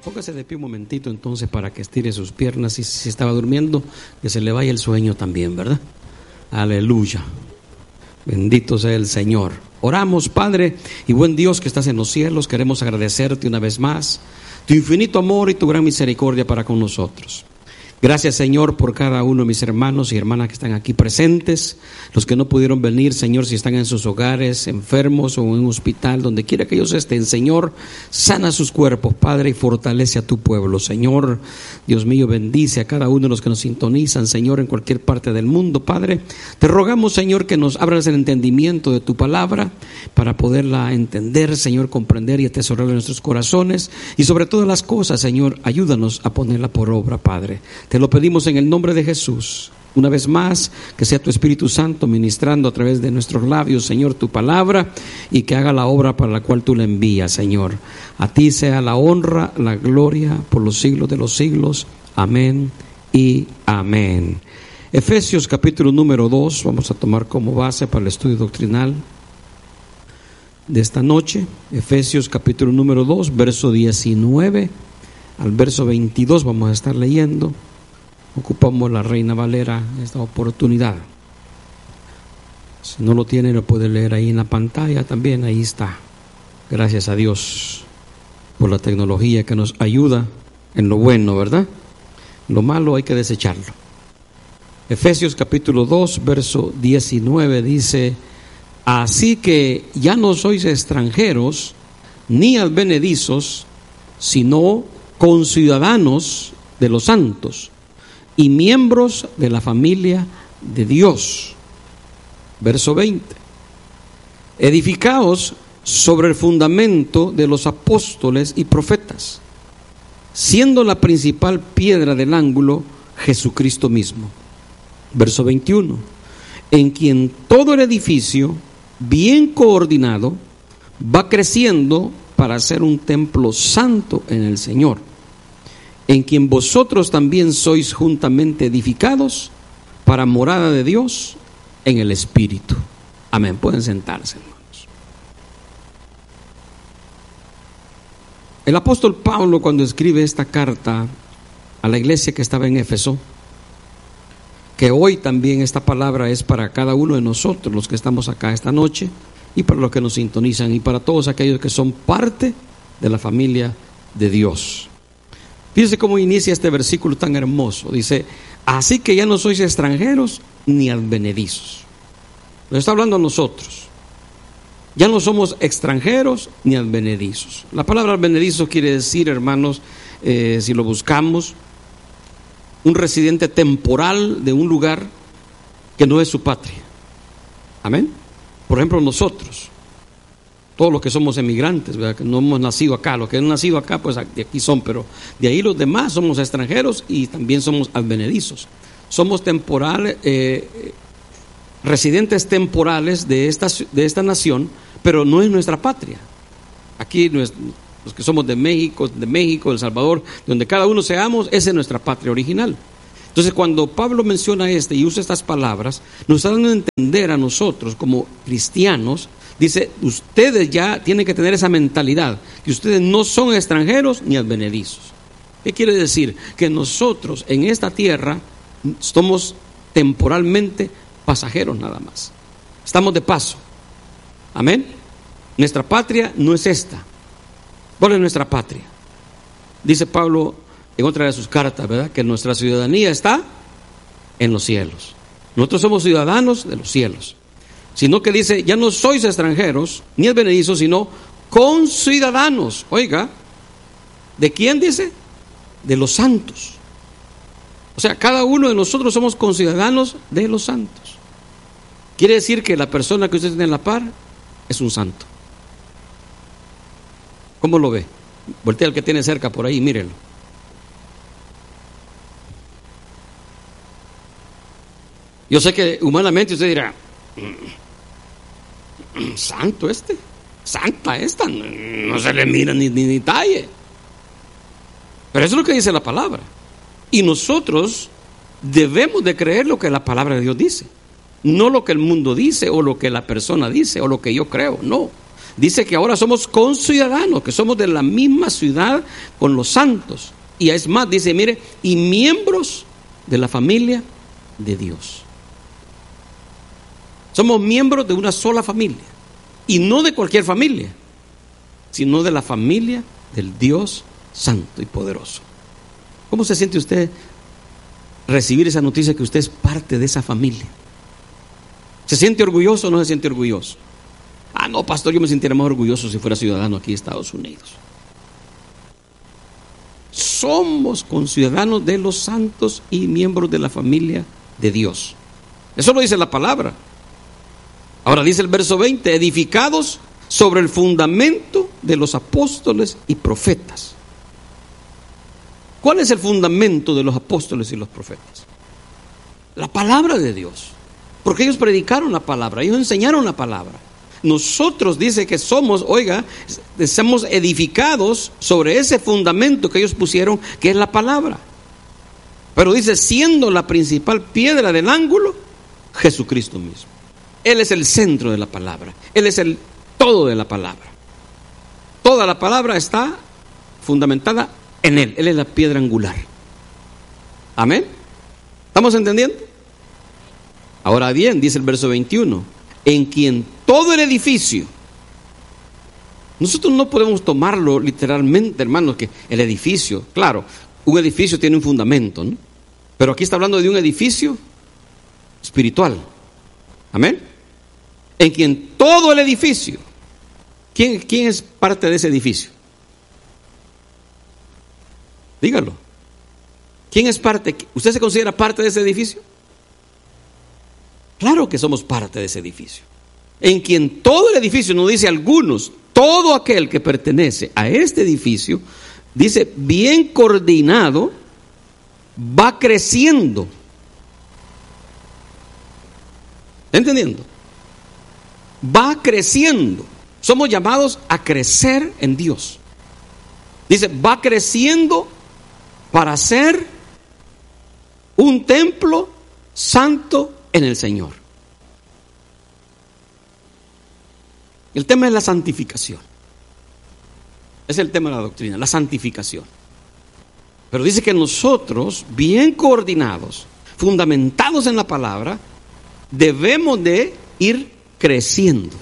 Póngase de pie un momentito entonces para que estire sus piernas y si estaba durmiendo, que se le vaya el sueño también, ¿verdad? Aleluya. Bendito sea el Señor. Oramos, Padre y buen Dios que estás en los cielos, queremos agradecerte una vez más tu infinito amor y tu gran misericordia para con nosotros. Gracias, Señor, por cada uno de mis hermanos y hermanas que están aquí presentes, los que no pudieron venir, Señor, si están en sus hogares, enfermos o en un hospital, donde quiera que ellos estén, Señor, sana sus cuerpos, Padre, y fortalece a tu pueblo, Señor. Dios mío, bendice a cada uno de los que nos sintonizan, Señor, en cualquier parte del mundo, Padre. Te rogamos, Señor, que nos abras el entendimiento de tu palabra para poderla entender, Señor, comprender y atesorarla en nuestros corazones, y sobre todas las cosas, Señor, ayúdanos a ponerla por obra, Padre. Te lo pedimos en el nombre de Jesús. Una vez más, que sea tu Espíritu Santo ministrando a través de nuestros labios, Señor, tu palabra, y que haga la obra para la cual tú la envías, Señor. A ti sea la honra, la gloria por los siglos de los siglos. Amén y amén. Efesios capítulo número 2, vamos a tomar como base para el estudio doctrinal de esta noche. Efesios capítulo número 2, verso 19 al verso 22 vamos a estar leyendo. Ocupamos la Reina Valera en esta oportunidad. Si no lo tiene, lo puede leer ahí en la pantalla también, ahí está. Gracias a Dios por la tecnología que nos ayuda en lo bueno, ¿verdad? Lo malo hay que desecharlo. Efesios capítulo 2, verso 19 dice: así que ya no sois extranjeros ni advenedizos, sino conciudadanos de los santos y miembros de la familia de Dios. Verso 20: edificaos sobre el fundamento de los apóstoles y profetas, siendo la principal piedra del ángulo Jesucristo mismo. Verso 21: en quien todo el edificio, bien coordinado, va creciendo para ser un templo santo en el Señor, en quien vosotros también sois juntamente edificados para morada de Dios en el Espíritu. Amén. Pueden sentarse, hermanos. El apóstol Pablo, cuando escribe esta carta a la iglesia que estaba en Éfeso, que hoy también esta palabra es para cada uno de nosotros, los que estamos acá esta noche, y para los que nos sintonizan, y para todos aquellos que son parte de la familia de Dios. Fíjese cómo inicia este versículo tan hermoso. Dice: así que ya no sois extranjeros ni advenedizos. Nos está hablando a nosotros. Ya no somos extranjeros ni advenedizos. La palabra advenedizo quiere decir, hermanos, si lo buscamos, un residente temporal de un lugar que no es su patria. Amén. Por ejemplo, nosotros, todos los que somos emigrantes, ¿verdad?, que no hemos nacido acá, los que han nacido acá, pues de aquí son, pero de ahí los demás somos extranjeros y también somos advenedizos. Somos temporales, residentes temporales de esta nación, pero no es nuestra patria. Aquí los que somos de México, El Salvador, donde cada uno seamos, esa es nuestra patria original. Entonces, cuando Pablo menciona y usa estas palabras, nos está dando a entender a nosotros como cristianos. Dice, ustedes ya tienen que tener esa mentalidad, que ustedes no son extranjeros ni advenedizos. ¿Qué quiere decir? Que nosotros en esta tierra somos temporalmente pasajeros nada más. Estamos de paso. Amén. Nuestra patria no es esta. ¿Cuál es nuestra patria? Dice Pablo en otra de sus cartas, ¿verdad?, que nuestra ciudadanía está en los cielos. Nosotros somos ciudadanos de los cielos. Sino que dice, ya no sois extranjeros ni advenedizos, sino conciudadanos. Oiga, ¿de quién dice? De los santos. O sea, cada uno de nosotros somos conciudadanos de los santos. Quiere decir que la persona que usted tiene en la par es un santo. ¿Cómo lo ve? Voltea al que tiene cerca por ahí, mírelo. Yo sé que humanamente usted dirá, santo santa esta, no se le mira ni talle. Pero eso es lo que dice la palabra. Y nosotros debemos de creer lo que la palabra de Dios dice, no lo que el mundo dice o lo que la persona dice o lo que yo creo, no. Dice que ahora somos conciudadanos, que somos de la misma ciudad con los santos. Y es más, dice, mire, y miembros de la familia de Dios. Somos miembros de una sola familia. Y no de cualquier familia, sino de la familia del Dios santo y poderoso. ¿Cómo se siente usted recibir esa noticia que usted es parte de esa familia? ¿Se siente orgulloso o no se siente orgulloso? Ah, no, pastor, yo me sintiera más orgulloso si fuera ciudadano aquí de Estados Unidos. Somos conciudadanos de los santos y miembros de la familia de Dios. Eso lo dice la palabra. Ahora dice el verso 20, edificados sobre el fundamento de los apóstoles y profetas. ¿Cuál es el fundamento de los apóstoles y los profetas? La palabra de Dios. Porque ellos predicaron la palabra, ellos enseñaron la palabra. Nosotros dice que somos edificados sobre ese fundamento que ellos pusieron, que es la palabra. Pero dice, siendo la principal piedra del ángulo, Jesucristo mismo. Él es el centro de la palabra. Él es el todo de la palabra. Toda la palabra está fundamentada en Él. Él es la piedra angular. Amén. ¿Estamos entendiendo? Ahora bien, dice el verso 21, en quien todo el edificio. Nosotros no podemos tomarlo literalmente, hermanos, que el edificio, claro, un edificio tiene un fundamento, ¿no? Pero aquí está hablando de un edificio espiritual. Amén. En quien todo el edificio. ¿Quién es parte de ese edificio? Dígalo. ¿Quién es parte? ¿Usted se considera parte de ese edificio? Claro que somos parte de ese edificio. En quien todo el edificio, no dice algunos, todo aquel que pertenece a este edificio, dice, bien coordinado, va creciendo. ¿Está entendiendo? Va creciendo. Somos llamados a crecer en Dios. Dice, va creciendo para ser un templo santo en el Señor. El tema es la santificación. Es el tema de la doctrina, la santificación. Pero dice que nosotros, bien coordinados, fundamentados en la palabra, debemos de ir creciendo.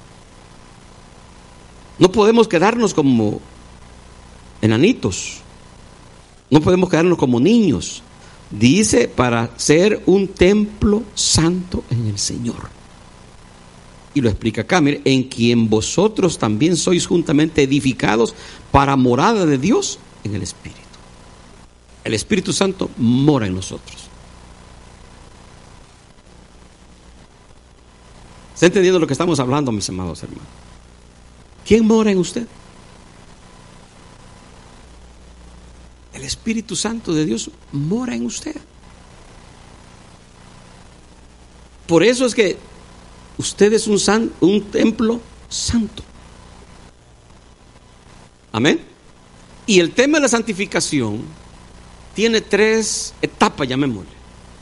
No podemos quedarnos como enanitos. No podemos quedarnos como niños. Dice, para ser un templo santo en el Señor. Y lo explica acá, mire, en quien vosotros también sois juntamente edificados para morada de Dios en el Espíritu. El Espíritu Santo mora en nosotros. ¿Está entendiendo lo que estamos hablando, mis amados hermanos? ¿Quién mora en usted? El Espíritu Santo de Dios mora en usted. Por eso es que usted es un templo santo. Amén. Y el tema de la santificación tiene 3 etapas, llamémosle.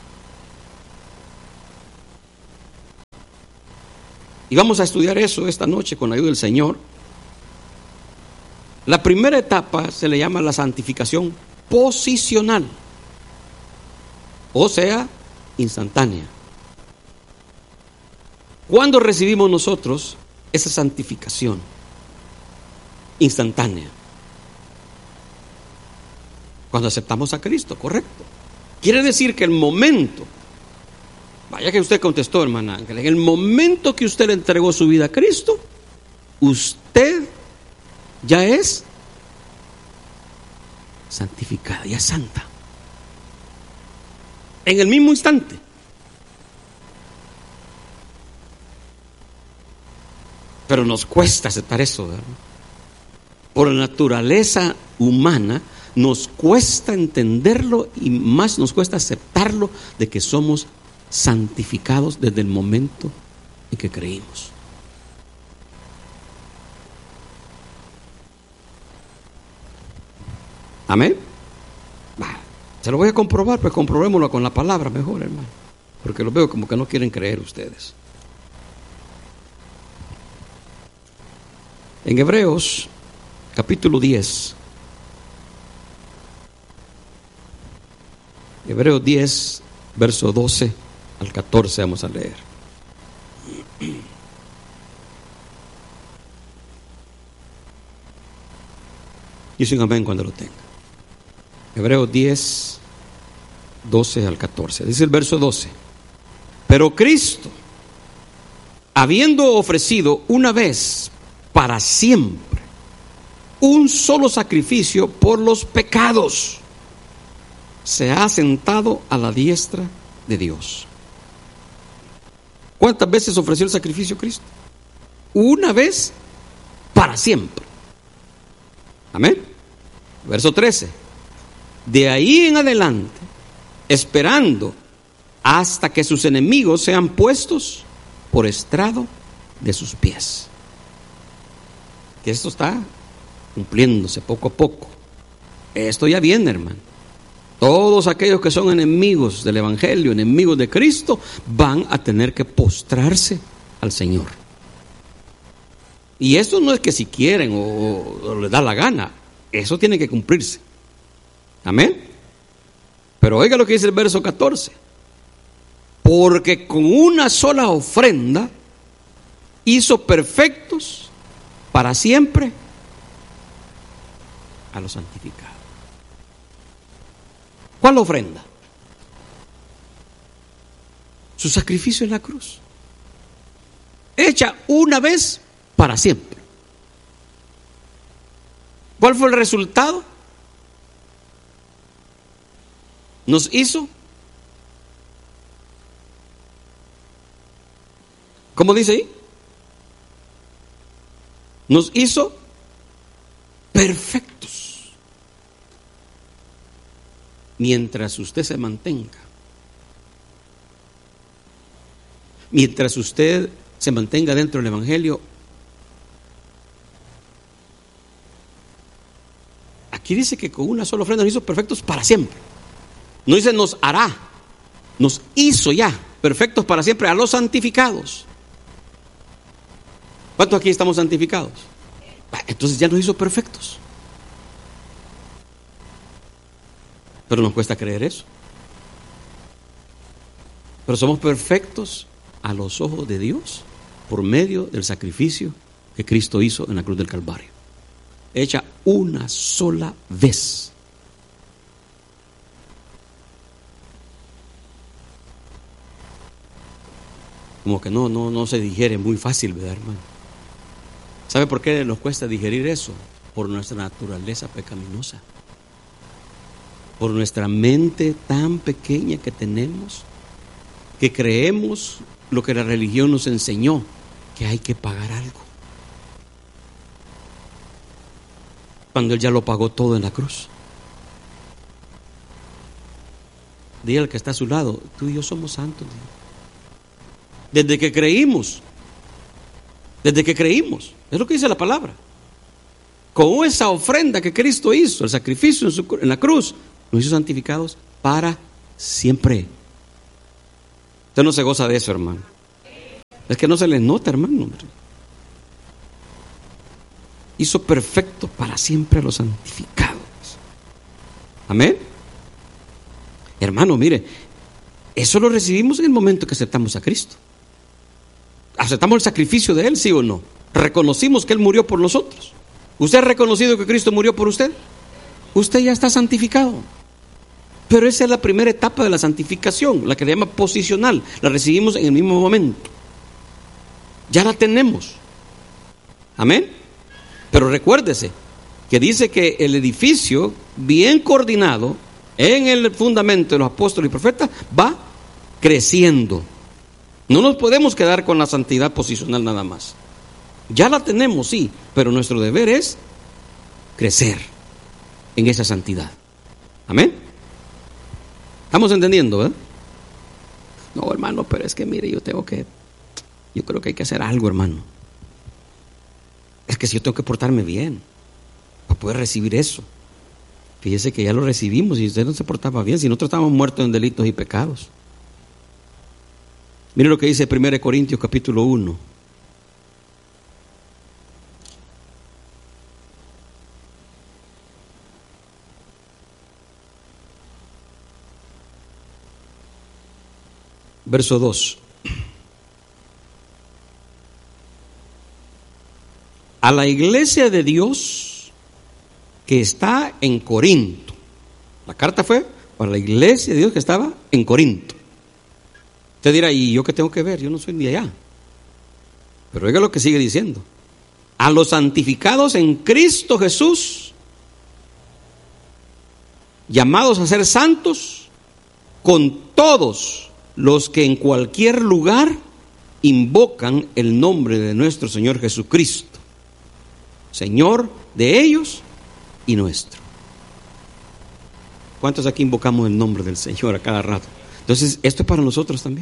Y vamos a estudiar eso esta noche con la ayuda del Señor. La primera etapa se le llama la santificación posicional, o sea, instantánea. ¿Cuándo recibimos nosotros esa santificación instantánea? Cuando aceptamos a Cristo, correcto. Quiere decir que el momento, vaya que usted contestó, hermana Ángela, en el momento que usted le entregó su vida a Cristo, usted ya es santificada, ya es santa. En el mismo instante. Pero nos cuesta aceptar eso, ¿verdad? Por la naturaleza humana nos cuesta entenderlo y más nos cuesta aceptarlo de que somos santificados desde el momento en que creímos. Amén. Se lo voy a comprobar, pues comprobémoslo con la palabra mejor, hermano, porque lo veo como que no quieren creer ustedes. En Hebreos, capítulo 10. Hebreos 10, verso 12 al 14 vamos a leer. Dice un amén cuando lo tenga. Hebreos 10, 12 al 14. Dice el verso 12. Pero Cristo, habiendo ofrecido una vez para siempre un solo sacrificio por los pecados, se ha sentado a la diestra de Dios. ¿Cuántas veces ofreció el sacrificio Cristo? Una vez para siempre. Amén. Verso 13. De ahí en adelante, esperando hasta que sus enemigos sean puestos por estrado de sus pies. Que esto está cumpliéndose poco a poco. Esto ya viene, hermano. Todos aquellos que son enemigos del Evangelio, enemigos de Cristo, van a tener que postrarse al Señor. Y eso no es que si quieren o les da la gana. Eso tiene que cumplirse. Amén. Pero oiga lo que dice el verso 14. Porque con una sola ofrenda hizo perfectos para siempre a los santificados. ¿Cuál ofrenda? Su sacrificio en la cruz, hecha una vez para siempre. ¿Cuál fue el resultado? Nos hizo, ¿cómo dice ahí? Nos hizo perfectos. Mientras usted se mantenga, mientras usted se mantenga dentro del Evangelio, aquí dice que con una sola ofrenda nos hizo perfectos para siempre. No dice nos hará, nos hizo ya perfectos para siempre a los santificados. ¿Cuántos aquí estamos santificados? Entonces ya nos hizo perfectos. Pero nos cuesta creer eso. Pero somos perfectos a los ojos de Dios por medio del sacrificio que Cristo hizo en la cruz del Calvario. Hecha una sola vez. Como que no se digiere muy fácil, ¿verdad, hermano? ¿Sabe por qué nos cuesta digerir eso? Por nuestra naturaleza pecaminosa. Por nuestra mente tan pequeña que tenemos, que creemos lo que la religión nos enseñó, que hay que pagar algo. Cuando Él ya lo pagó todo en la cruz. Dígale al que está a su lado, tú y yo somos santos. Desde que creímos, es lo que dice la palabra. Con esa ofrenda que Cristo hizo, el sacrificio en la cruz, nos hizo santificados para siempre. Usted no se goza de eso, hermano. Es que no se les nota, hermano. Hizo perfecto para siempre a los santificados. Amén. Hermano, mire, eso lo recibimos en el momento que aceptamos a Cristo. ¿Aceptamos el sacrificio de Él, sí o no? ¿Reconocimos que Él murió por nosotros? ¿Usted ha reconocido que Cristo murió por usted? Usted ya está santificado. Pero esa es la primera etapa de la santificación, la que le llama posicional. La recibimos en el mismo momento. Ya la tenemos. Amén. Pero recuérdese que dice que el edificio bien coordinado en el fundamento de los apóstoles y profetas va creciendo. No nos podemos quedar con la santidad posicional nada más. Ya la tenemos, sí, pero nuestro deber es crecer en esa santidad. Amén. ¿Estamos entendiendo, verdad? No, hermano, pero es que mire, yo creo que hay que hacer algo, hermano. Es que si yo tengo que portarme bien para poder recibir eso. Fíjese que ya lo recibimos y usted no se portaba bien, si nosotros estábamos muertos en delitos y pecados. Mire lo que dice 1 Corintios capítulo 1. verso 2. A la iglesia de Dios que está en Corinto. La carta fue para la iglesia de Dios que estaba en Corinto. Usted dirá, ¿y yo qué tengo que ver? Yo no soy ni allá. Pero oiga lo que sigue diciendo. A los santificados en Cristo Jesús, llamados a ser santos, con todos los que en cualquier lugar invocan el nombre de nuestro Señor Jesucristo, Señor de ellos y nuestro. ¿Cuántos aquí invocamos el nombre del Señor a cada rato? Entonces, esto es para nosotros también.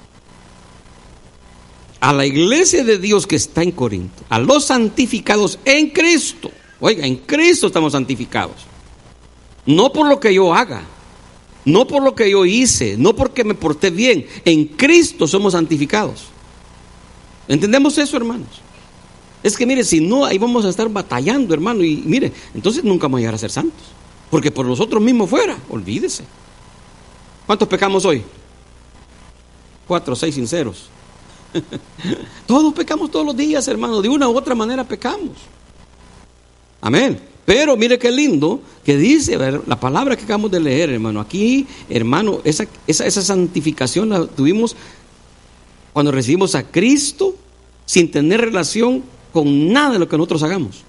A la iglesia de Dios que está en Corinto, a los santificados en Cristo. Oiga, en Cristo estamos santificados. No por lo que yo haga, no por lo que yo hice, no porque me porté bien. En Cristo somos santificados. ¿Entendemos eso, hermanos? Es que mire, si no, ahí vamos a estar batallando, hermano. Y mire, entonces nunca vamos a llegar a ser santos. Porque por nosotros mismos fuera, olvídese. ¿Cuántos pecamos hoy? 4 o 6 sinceros. Todos pecamos todos los días, hermano. De una u otra manera pecamos. Amén. Pero mire qué lindo que dice la palabra que acabamos de leer, hermano. Aquí, hermano, esa santificación la tuvimos cuando recibimos a Cristo sin tener relación con nada de lo que nosotros hagamos.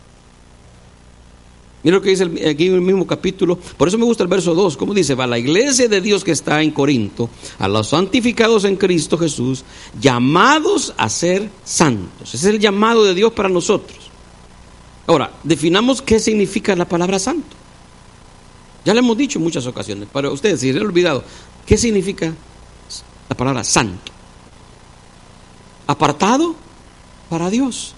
Mira lo que dice aquí en el mismo capítulo. Por eso me gusta el verso 2. ¿Cómo dice? Va la iglesia de Dios que está en Corinto, a los santificados en Cristo Jesús, llamados a ser santos. Ese es el llamado de Dios para nosotros. Ahora, definamos qué significa la palabra santo. Ya lo hemos dicho en muchas ocasiones. Para ustedes, si se han olvidado, ¿qué significa la palabra santo? Apartado para Dios.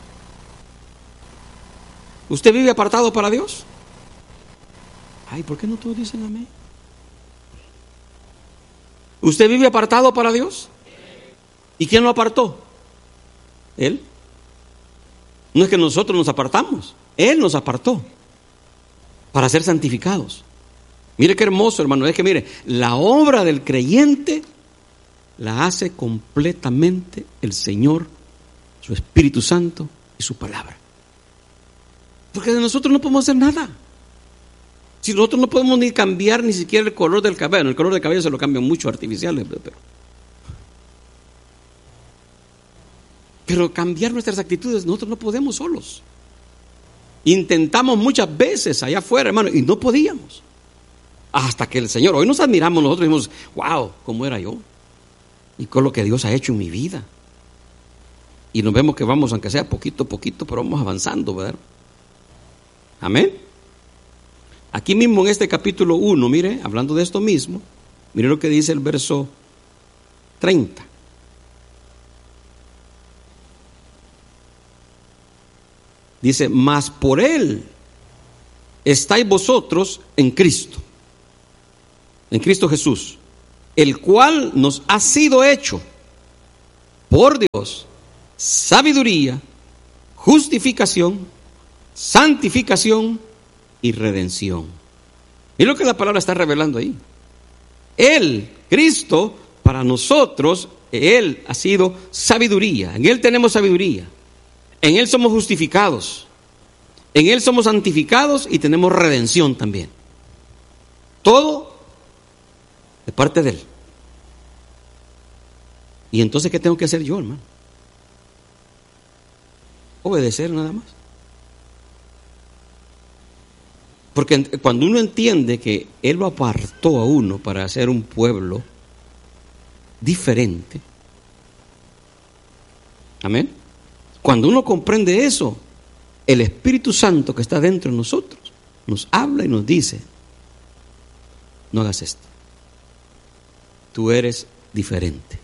¿Usted vive apartado para Dios? Ay, ¿por qué no todos dicen amén? ¿Usted vive apartado para Dios? ¿Y quién lo apartó? Él. No es que nosotros nos apartamos, Él nos apartó para ser santificados. Mire qué hermoso, hermano. Es que mire, la obra del creyente la hace completamente el Señor, su Espíritu Santo y su palabra. Porque de nosotros no podemos hacer nada. Si nosotros no podemos ni cambiar ni siquiera el color del cabello. El color del cabello se lo cambian mucho artificiales, pero cambiar nuestras actitudes nosotros no podemos solos. Intentamos muchas veces allá afuera, hermano, y no podíamos. Hasta que el Señor, hoy nos admiramos nosotros y decimos, wow, ¿cómo era yo? Y con lo que Dios ha hecho en mi vida. Y nos vemos que vamos, aunque sea poquito a poquito, pero vamos avanzando, ¿verdad? Amén. Aquí mismo en este capítulo 1, mire, hablando de esto mismo, mire lo que dice el verso 30. Dice, mas por Él estáis vosotros en Cristo Jesús, el cual nos ha sido hecho por Dios sabiduría, justificación, santificación y redención. Y lo que la palabra está revelando ahí. Él, Cristo, para nosotros, Él ha sido sabiduría. En Él tenemos sabiduría. En Él somos justificados. En Él somos santificados y tenemos redención también. Todo de parte de Él. ¿Y entonces qué tengo que hacer yo, hermano? Obedecer nada más. Porque cuando uno entiende que Él lo apartó a uno para hacer un pueblo diferente, amén. Cuando uno comprende eso, el Espíritu Santo que está dentro de nosotros nos habla y nos dice, no hagas esto, tú eres diferente.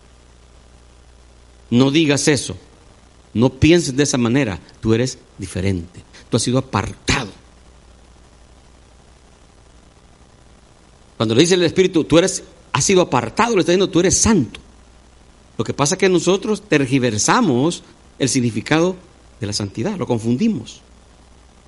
No digas eso, no pienses de esa manera, tú eres diferente, tú has sido apartado. Cuando le dice el Espíritu, has sido apartado, le está diciendo, tú eres santo. Lo que pasa es que nosotros tergiversamos el significado de la santidad, lo confundimos.